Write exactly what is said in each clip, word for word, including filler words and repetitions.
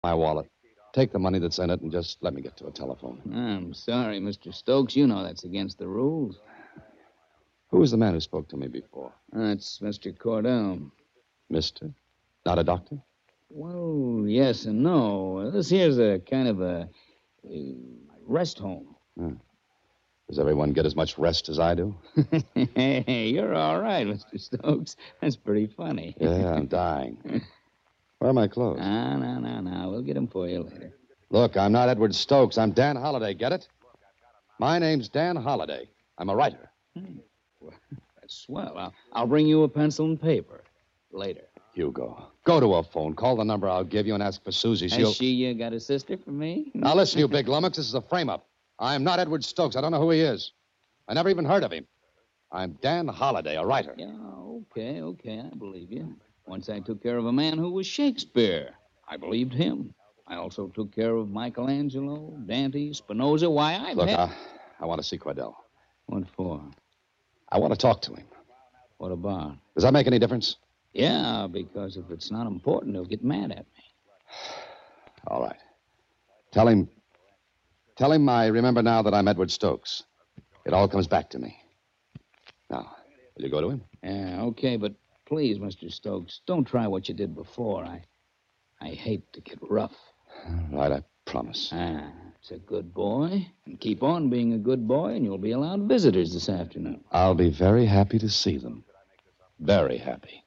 my wallet. Take the money that's in it and just let me get to a telephone. I'm sorry, Mister Stokes. You know that's against the rules. Who was the man who spoke to me before? That's Mister Cordell. Mister? Not a doctor? Well, yes and no. This here's a kind of a, a rest home. Hmm. Does everyone get as much rest as I do? Hey, you're all right, Mister Stokes. That's pretty funny. Yeah, I'm dying. Where are my clothes? Ah, no, no, no. We'll get them for you later. Look, I'm not Edward Stokes. I'm Dan Holliday. Get it? My name's Dan Holliday. I'm a writer. Hmm. Well, that's swell. I'll, I'll bring you a pencil and paper later. Hugo, go to a phone. Call the number I'll give you and ask for Susie. She'll... Has she uh, got a sister for me? Now, listen, you big lummox. This is a frame-up. I'm not Edward Stokes. I don't know who he is. I never even heard of him. I'm Dan Holliday, a writer. Yeah, okay, okay. I believe you. Once I took care of a man who was Shakespeare. I believed him. I also took care of Michelangelo, Dante, Spinoza. Why, I've Look, had... I, I want to see Cordell. What for? I want to talk to him. What about? Does that make any difference? Yeah, because if it's not important, he'll get mad at me. All right. Tell him... Tell him I remember now that I'm Edward Stokes. It all comes back to me. Now, will you go to him? Yeah, okay, but please, Mister Stokes, don't try what you did before. I I hate to get rough. All right, I promise. Ah, it's a good boy. And keep on being a good boy, and you'll be allowed visitors this afternoon. I'll be very happy to see them. Very happy.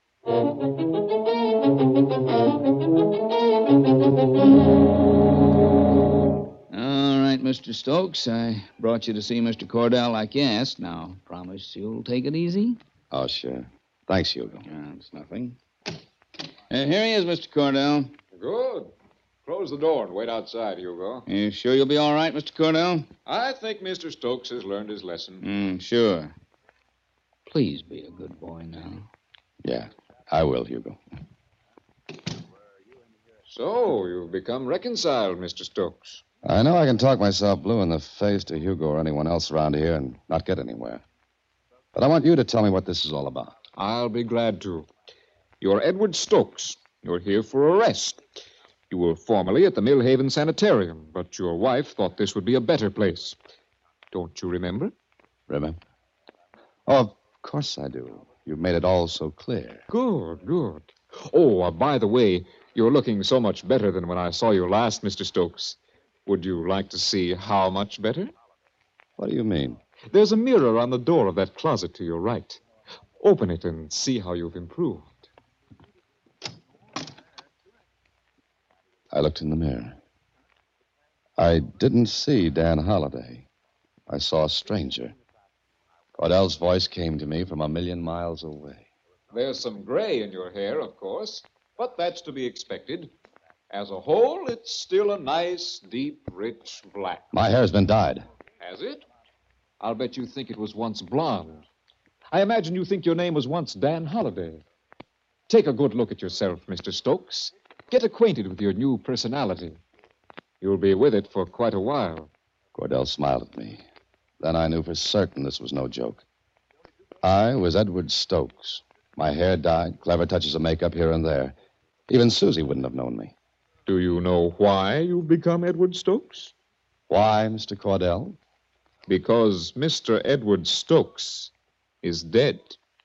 All right, Mister Stokes, I brought you to see Mister Cordell like you asked. Now, promise you'll take it easy? Oh, sure. Thanks, Hugo. Yeah, it's nothing. Uh, here he is, Mister Cordell. Good. Close the door and wait outside, Hugo. You sure you'll be all right, Mister Cordell? I think Mister Stokes has learned his lesson. Mm, sure. Please be a good boy now. Yeah, I will, Hugo. So, you've become reconciled, Mister Stokes. I know I can talk myself blue in the face to Hugo or anyone else around here and not get anywhere. But I want you to tell me what this is all about. I'll be glad to. You're Edward Stokes. You're here for a rest. You were formerly at the Millhaven Sanitarium, but your wife thought this would be a better place. Don't you remember? Remember? Oh, of course I do. You've made it all so clear. Good, good. Oh, uh, by the way, you're looking so much better than when I saw you last, Mister Stokes. Would you like to see how much better? What do you mean? There's a mirror on the door of that closet to your right. Open it and see how you've improved. I looked in the mirror. I didn't see Dan Holliday. I saw a stranger. Cordell's voice came to me from a million miles away. There's some gray in your hair, of course, but that's to be expected. As a whole, it's still a nice, deep, rich black. My hair's been dyed. Has it? I'll bet you think it was once blonde. I imagine you think your name was once Dan Holliday. Take a good look at yourself, Mister Stokes. Get acquainted with your new personality. You'll be with it for quite a while. Cordell smiled at me. Then I knew for certain this was no joke. I was Edward Stokes. My hair dyed, clever touches of makeup here and there. Even Susie wouldn't have known me. Do you know why you've become Edward Stokes? Why, Mister Cordell? Because Mister Edward Stokes is dead.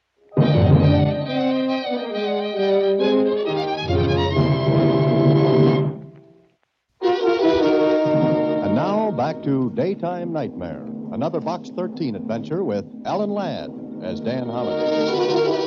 And now back to Daytime Nightmare, another Box thirteen adventure with Alan Ladd as Dan Holliday.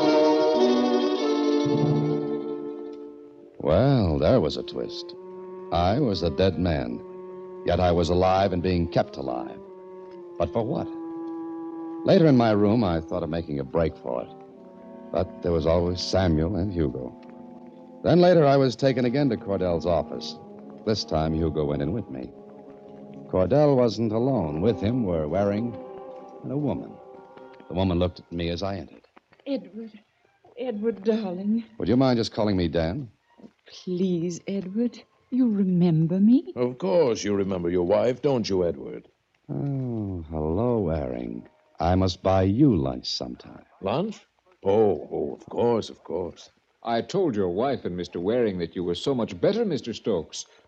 Well, there was a twist. I was a dead man, yet I was alive and being kept alive. But for what? Later in my room, I thought of making a break for it. But there was always Samuel and Hugo. Then later, I was taken again to Cordell's office. This time, Hugo went in with me. Cordell wasn't alone. With him were Waring and a woman. The woman looked at me as I entered. Edward. Edward, darling. Would you mind just calling me Dan? Please, Edward. You remember me? Of course you remember your wife, don't you, Edward? Oh, hello, Waring. I must buy you lunch sometime. Lunch? Oh, oh, of course, of course. I told your wife and Mister Waring that you were so much better, Mister Stokes.